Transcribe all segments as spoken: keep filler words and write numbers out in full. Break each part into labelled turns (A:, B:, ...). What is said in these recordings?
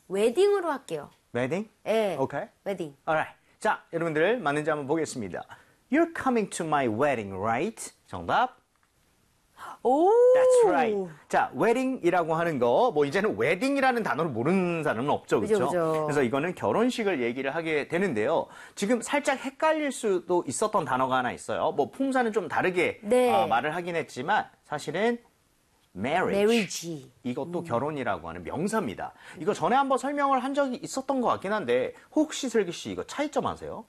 A: 웨딩으로 할게요.
B: 웨딩?
A: 네.
B: 오케이.
A: 웨딩.
B: Alright. 자, 여러분들 맞는지 한번 보겠습니다. You're coming to my wedding, right? 정답.
A: 오.
B: That's right. 자, 웨딩이라고 하는 거, 뭐 이제는 웨딩이라는 단어를 모르는 사람은 없죠,
A: 그죠,
B: 그렇죠?
A: 그죠.
B: 그래서 이거는 결혼식을 얘기를 하게 되는데요. 지금 살짝 헷갈릴 수도 있었던 단어가 하나 있어요. 뭐 품사는 좀 다르게
A: 네.
B: 어, 말을 하긴 했지만 사실은 marriage.
A: marriage.
B: 이것도 음. 결혼이라고 하는 명사입니다. 이거 전에 한번 설명을 한 적이 있었던 것 같긴 한데 혹시 슬기 씨 이거 차이점 아세요?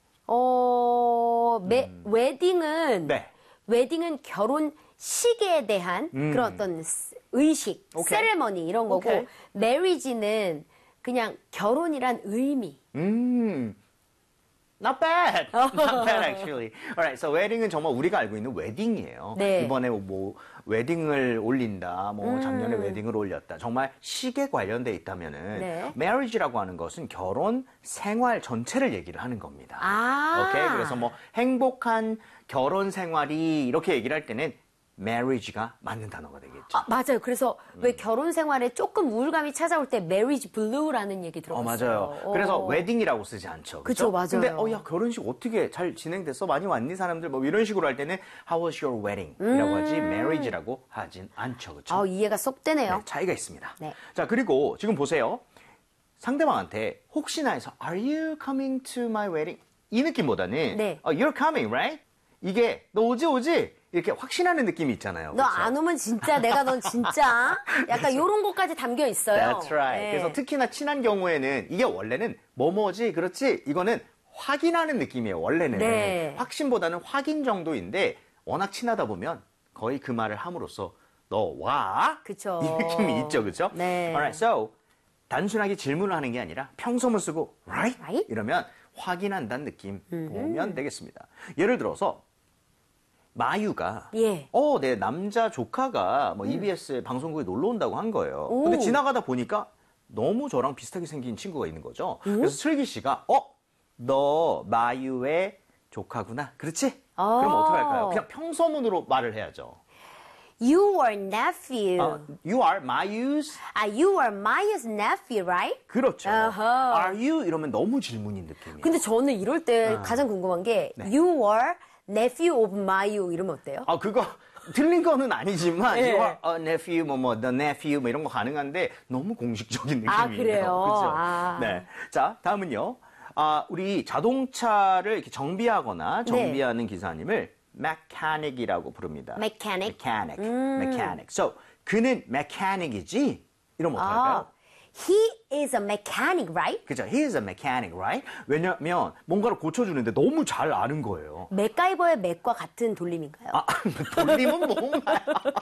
A: 어, 메,
B: 음.
A: 웨딩은
B: 네.
A: 웨딩은 결혼식에 대한
B: 음.
A: 그런 어떤 의식,
B: 오케이.
A: 세레머니 이런 거고
B: 오케이.
A: marriage는 그냥 결혼이란 의미.
B: 음. Not bad. Not bad actually. Alright, so wedding은 정말 우리가 알고 있는 웨딩이에요.
A: 네.
B: 이번에 뭐 웨딩을 올린다, 뭐 작년에 웨딩을 올렸다. 정말 식에 관련돼 있다면은
A: 네.
B: marriage라고 하는 것은 결혼 생활 전체를 얘기를 하는 겁니다.
A: 아.
B: 오케이, 그래서 뭐 행복한 결혼 생활이 이렇게 얘기를 할 때는 marriage가 맞는 단어가 되겠죠.
A: 아, 맞아요. 그래서
B: 음.
A: 왜 결혼 생활에 조금 우울감이 찾아올 때 marriage blue라는 얘기
B: 어,
A: 들어봤어요.
B: 맞아요. 그래서
A: 어.
B: 웨딩이라고 쓰지 않죠.
A: 그쵸,
B: 그쵸?
A: 맞아요.
B: 근데, 어, 야, 결혼식 어떻게 잘 진행됐어? 많이 왔니, 사람들? 뭐, 이런 식으로 할 때는, How was your wedding? 이라고 하지, marriage라고 하진 않죠. 그쵸?
A: 아, 이해가 쏙 되네요.
B: 네, 차이가 있습니다.
A: 네.
B: 자, 그리고 지금 보세요. 상대방한테 혹시나 해서, Are you coming to my wedding? 이 느낌보다는,
A: 네.
B: 어, You're coming, right? 이게, 너 오지, 오지? 이렇게 확신하는 느낌이 있잖아요.
A: 너
B: 그쵸?
A: 안 오면 진짜 내가 넌 진짜 약간 요런 것까지 담겨 있어요.
B: That's right.
A: 네.
B: 그래서 특히나 친한 경우에는 이게 원래는 뭐뭐지, 그렇지? 이거는 확인하는 느낌이에요, 원래는.
A: 네.
B: 확신보다는 확인 정도인데 워낙 친하다 보면 거의 그 말을 함으로써 너 와?
A: 그쵸.
B: 이 느낌이 있죠, 그쵸?
A: 네.
B: Alright, so 단순하게 질문을 하는 게 아니라 평소문 쓰고 right?
A: Right?
B: 이러면 확인한다는 느낌 보면 되겠습니다. 예를 들어서 마유가
A: 예.
B: 어, 내 남자 조카가 뭐 이비에스 방송국에 놀러 온다고 한 거예요.
A: 오.
B: 근데 지나가다 보니까 너무 저랑 비슷하게 생긴 친구가 있는 거죠. 그래서 슬기 씨가 어, 너 마유의 조카구나. 그렇지?
A: 아.
B: 그럼 어떻게 할까요? 그냥 평소문으로 말을 해야죠.
A: You are nephew.
B: 어, you are Mayu's.
A: 아, you are Maya's nephew, right?
B: 그렇죠.
A: 어허.
B: Are you 이러면 너무 질문인 느낌이에요.
A: 근데 저는 이럴 때 가장 궁금한 게
B: 네.
A: You are nephew of Mayu 이러면 어때요?
B: 아, 그거 틀린 거는 아니지만
A: 네.
B: you are a nephew, 뭐, 뭐, the nephew, 뭐 이런 거 가능한데 너무 공식적인 느낌이에요.
A: 아, 그래요?
B: 그죠?
A: 아.
B: 네. 자, 다음은요. 아, 우리 자동차를 이렇게 정비하거나 정비하는 기사님을 mechanic이라고 부릅니다.
A: Mechanic.
B: mechanic. mechanic. So, 그는 mechanic이지? 이러면 어떡할까요?
A: 아, he is a mechanic, right?
B: 그죠? He is a mechanic, right? 왜냐면 뭔가를 고쳐주는데 너무 잘 아는 거예요.
A: 맥가이버의 맥과 같은 돌림인가요?
B: 아, 돌림은 뭔가요?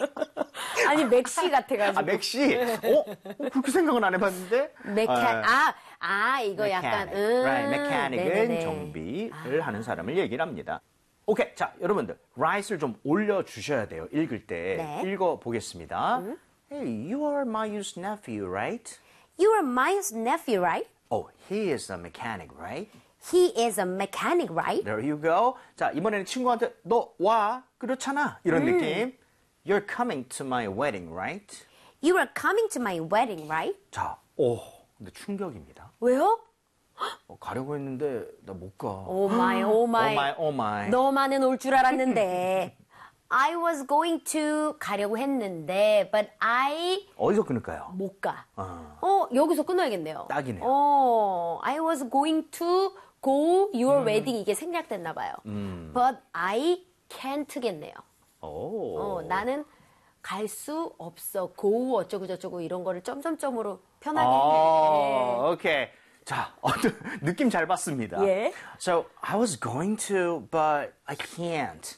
A: 아니, 맥시 같아가지고.
B: 아, 맥시? 어? 그렇게 생각은 안 해봤는데?
A: 메카, 아, 아, 이거 약간,
B: mechanic.
A: 음.
B: Right, mechanic은
A: 네네네.
B: 정비를 하는 사람을 얘기를 합니다. 오케이, 자, 여러분들, right을 좀 올려주셔야 돼요. 읽을 때.
A: 네.
B: 읽어보겠습니다. Hey, you are Mayu's nephew, right?
A: You are Maya's nephew, right?
B: Oh, he is a mechanic, right?
A: He is a mechanic, right?
B: There you go. 자, 이번에는 친구한테 너 와, 그렇잖아. 이런 느낌. You're coming to my wedding, right?
A: You are coming to my wedding, right?
B: 자, 오, 근데 충격입니다.
A: 왜요?
B: 어, 가려고 했는데 나 못 가.
A: 오 마이, 오 마이.
B: 오 마이, 오 마이.
A: 너만은 올 줄 알았는데. I was going to 가려고 했는데, but I
B: 어디서 끊을까요?
A: 못 가.
B: 어.
A: 어, 여기서 끊어야겠네요.
B: 딱이네요.
A: 어, I was going to go your wedding 이게 생략됐나 봐요.
B: 음.
A: But I can't겠네요.
B: 오.
A: 어, 나는 갈 수 없어. go 어쩌고 저쩌고 이런 거를 점점점으로 편하게 해.
B: 아, 오케이. 자, 어, 느낌 잘 봤습니다.
A: 예.
B: So, I was going to, but I can't.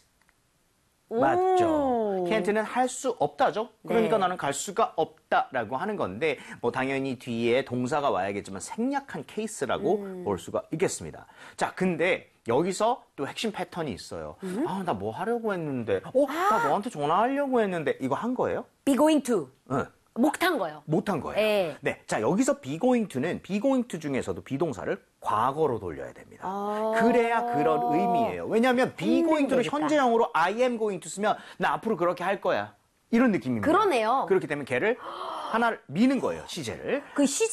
B: 맞죠. can't는 할 수 없다죠. 그러니까
A: 네.
B: 나는 갈 수가 없다라고 하는 건데 뭐 당연히 뒤에 동사가 와야겠지만 생략한 케이스라고
A: 음.
B: 볼 수가 있겠습니다. 자, 근데 여기서 또 핵심 패턴이 있어요.
A: 음?
B: 아, 나 뭐 하려고 했는데, 어, 나 너한테 전화하려고 했는데 이거 한 거예요?
A: be going to.
B: 응.
A: 못한 거요.
B: 못한 거예요.
A: 네.
B: 네. 자, 여기서 be going to는 be going to 중에서도 비동사를 과거로 돌려야 됩니다.
A: 아.
B: 그래야 그런 의미예요. 왜냐하면 be going to를
A: 되겠다.
B: 현재형으로 I am going to 쓰면 나 앞으로 그렇게 할 거야. 이런 느낌입니다.
A: 그러네요.
B: 그렇기 때문에 걔를 하나를 미는 거예요. 시제를.
A: 그 시